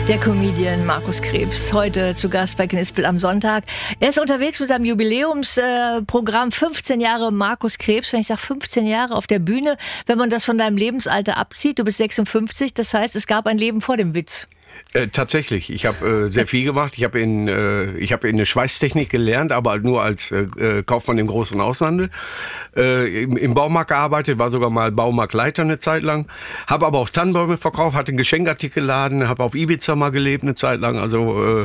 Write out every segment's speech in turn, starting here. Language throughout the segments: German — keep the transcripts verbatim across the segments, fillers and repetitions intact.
Der Comedian Markus Krebs, heute zu Gast bei Knispel am Sonntag. Er ist unterwegs mit seinem Jubiläumsprogramm äh, fünfzehn Jahre Markus Krebs. Wenn ich sage fünfzehn Jahre auf der Bühne, wenn man das von deinem Lebensalter abzieht, du bist sechsundfünfzig, das heißt, es gab ein Leben vor dem Witz. Äh, tatsächlich, ich habe äh, sehr viel gemacht. Ich habe in äh, ich habe in der Schweißtechnik gelernt, aber nur als äh, Kaufmann im großen Außenhandel. Äh, im, Im Baumarkt gearbeitet, war sogar mal Baumarktleiter eine Zeit lang. Habe aber auch Tannenbäume verkauft, hatte einen Geschenkartikelladen, habe auf Ibiza mal gelebt eine Zeit lang. Also äh,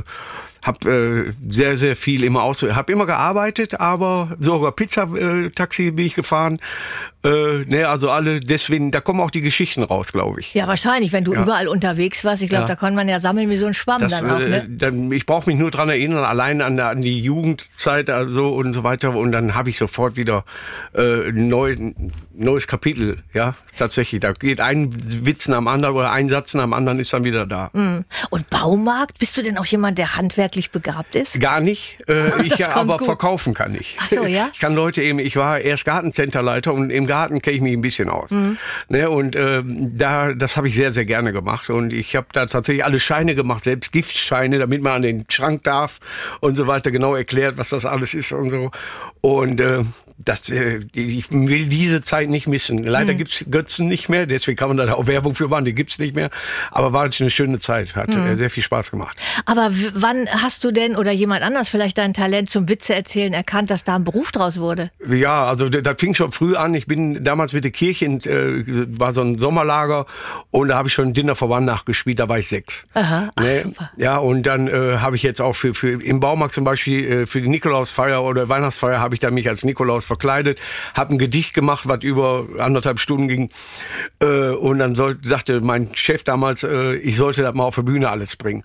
habe äh, sehr sehr viel immer aus, habe immer gearbeitet, aber sogar Pizzataxi äh, bin ich gefahren. Äh, ne, also alle, deswegen, da kommen auch die Geschichten raus, glaube ich. Ja, wahrscheinlich, wenn du ja. überall unterwegs warst. Ich glaube, ja. da kann man ja sammeln wie so ein Schwamm das, dann auch. Ne? Äh, dann, ich brauche mich nur dran erinnern, allein an, an die Jugendzeit also und so weiter. Und dann habe ich sofort wieder äh, ein neu, neues Kapitel. Ja, tatsächlich. Da geht ein Witz nach dem anderen oder ein Satz nach dem anderen ist dann wieder da. Mhm. Und Baumarkt, bist du denn auch jemand, der handwerklich begabt ist? Gar nicht. Äh, ich ja, aber gut. Verkaufen kann ich. Ach so, ja? Ich kann Leute eben, ich war erst Gartencenterleiter und im Garten kenne ich mich ein bisschen aus. Mhm. Ne, und äh, da, das habe ich sehr, sehr gerne gemacht. Und ich habe da tatsächlich alle Scheine gemacht, selbst Giftscheine, damit man an den Schrank darf und so weiter, genau erklärt, was das alles ist und so. Und äh, das, äh, ich will diese Zeit nicht missen. Leider mhm. gibt's Götzen nicht mehr, deswegen kann man da auch Werbung für machen, die gibt's nicht mehr. Aber war eine schöne Zeit, hat mhm. sehr viel Spaß gemacht. Aber w- wann hast du denn oder jemand anders vielleicht dein Talent zum Witze erzählen erkannt, dass da ein Beruf draus wurde? Ja, also das fing schon früh an. Ich bin damals mit der Kirche, in, äh, war so ein Sommerlager und da habe ich schon Dinner for One nachgespielt, da war ich sechs. Aha, ach, ne? Super. Ja, und dann äh, habe ich jetzt auch für, für im Baumarkt zum Beispiel äh, für die Nikolausfeier oder Weihnachtsfeier habe ich dann mich als Nikolaus verkleidet, habe ein Gedicht gemacht, was über anderthalb Stunden ging äh, und dann soll, sagte mein Chef damals, äh, ich sollte das mal auf der Bühne alles bringen.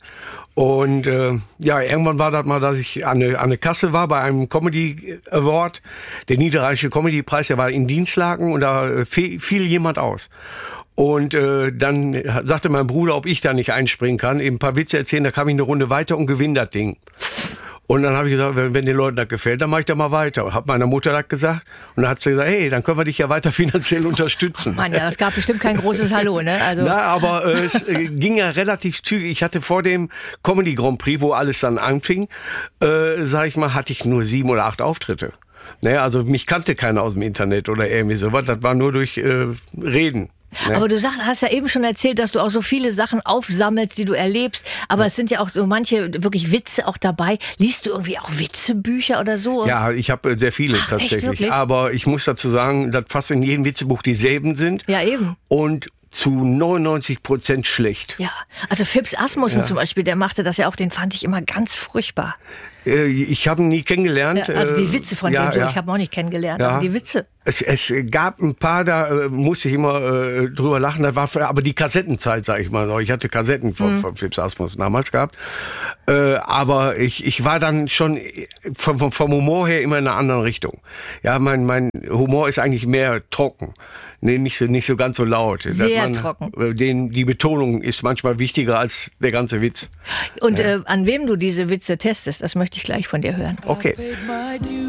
Und äh, ja, irgendwann war das mal, dass ich an eine, an eine Kasse war bei einem Comedy Award, der Niederrheinische Comedy Preis, der war in Dienstlaken und da fiel, fiel jemand aus. Und äh, dann sagte mein Bruder, ob ich da nicht einspringen kann, eben ein paar Witze erzählen, da kam ich eine Runde weiter und gewinne das Ding. Und dann habe ich gesagt, wenn, wenn den Leuten das gefällt, dann mache ich da mal weiter. Hab meiner Mutter das gesagt und dann hat sie gesagt, hey, dann können wir dich ja weiter finanziell unterstützen. Mann, ja, es gab bestimmt kein großes Hallo, ne? Also. Na, aber äh, es äh, ging ja relativ zügig. Ich hatte vor dem Comedy Grand Prix, wo alles dann anfing, äh, sag ich mal, hatte ich nur sieben oder acht Auftritte. Naja, also mich kannte keiner aus dem Internet oder irgendwie sowas. Das war nur durch äh, Reden. Ne? Aber du sag, hast ja eben schon erzählt, dass du auch so viele Sachen aufsammelst, die du erlebst. Aber ja. es sind ja auch so manche wirklich Witze auch dabei. Liest du irgendwie auch Witzebücher oder so? Ja, ich habe sehr viele Ach, tatsächlich. Aber ich muss dazu sagen, dass fast in jedem Witzebuch dieselben sind. Ja, eben. Und zu neunundneunzig Prozent schlecht. Ja, also Phipps Asmussen ja. zum Beispiel, der machte das ja auch, den fand ich immer ganz furchtbar. Ich habe ihn nie kennengelernt. Ja, also die Witze von ja, dem, so, ja. ich habe ihn auch nicht kennengelernt, ja. aber die Witze. Es, es gab ein paar, da äh, musste ich immer äh, drüber lachen, das war für, aber die Kassettenzeit, sag ich mal noch. Ich hatte Kassetten von, mhm. von Phipps Asmussen damals gehabt. Äh, aber ich, ich war dann schon vom, vom, vom Humor her immer in einer anderen Richtung. Ja, mein, mein Humor ist eigentlich mehr trocken. Nee, nicht so, nicht so ganz so laut. Sehr man, trocken. Den, die Betonung ist manchmal wichtiger als der ganze Witz. Und ja. äh, an wem du diese Witze testest, das möchte ich gleich von dir hören. Okay.